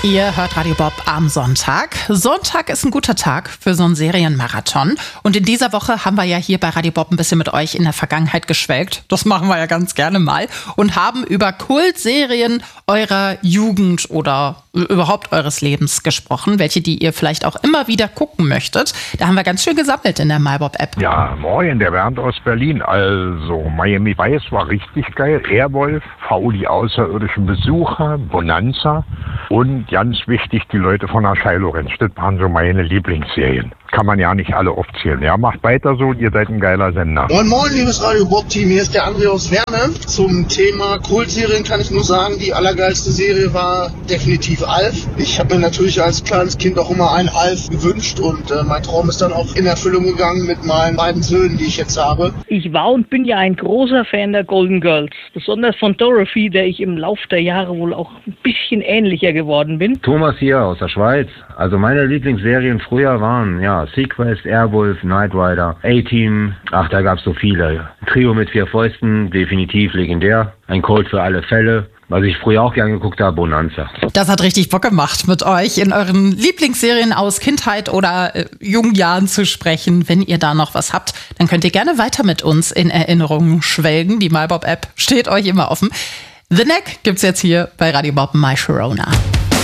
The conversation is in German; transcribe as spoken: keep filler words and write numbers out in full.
Ihr hört Radio Bob am Sonntag. Sonntag ist ein guter Tag für so einen Serienmarathon. Und in dieser Woche haben wir ja hier bei Radio Bob ein bisschen mit euch in der Vergangenheit geschwelgt. Das machen wir ja ganz gerne mal. Und haben über Kultserien eurer Jugend oder überhaupt eures Lebens gesprochen. Welche, die ihr vielleicht auch immer wieder gucken möchtet. Da haben wir ganz schön gesammelt in der MyBob-App. Ja, moin, der Bernd aus Berlin. Also, Miami Vice war richtig geil. Airwolf, V, die außerirdischen Besucher, Bonanza und ganz wichtig, die Leute von der Shiloh-Ranch. Das waren so meine Lieblingsserien. Kann man ja nicht alle aufzählen. Ja, macht weiter so, ihr seid ein geiler Sender. Moin Moin, liebes Radio Bob-Team, hier ist der André aus Werne. Zum Thema Kultserien kann ich nur sagen, die allergeilste Serie war definitiv Alf. Ich habe mir natürlich als kleines Kind auch immer einen Alf gewünscht und äh, mein Traum ist dann auch in Erfüllung gegangen mit meinen beiden Söhnen, die ich jetzt habe. Ich war und bin ja ein großer Fan der Golden Girls, besonders von Dorothy, der ich im Laufe der Jahre wohl auch ein bisschen ähnlicher geworden bin. Thomas hier aus der Schweiz. Also meine Lieblingsserien früher waren, ja, Sequest, Airwolf, Knight Rider, A-Team, ach, da gab's so viele. Trio mit vier Fäusten, definitiv legendär. Ein Colt für alle Fälle. Was ich früher auch gerne geguckt habe, Bonanza. Das hat richtig Bock gemacht, mit euch in euren Lieblingsserien aus Kindheit oder äh, jungen Jahren zu sprechen. Wenn ihr da noch was habt, dann könnt ihr gerne weiter mit uns in Erinnerungen schwelgen. Die MyBob-App steht euch immer offen. The Neck gibt's jetzt hier bei Radio Bob My Sharona.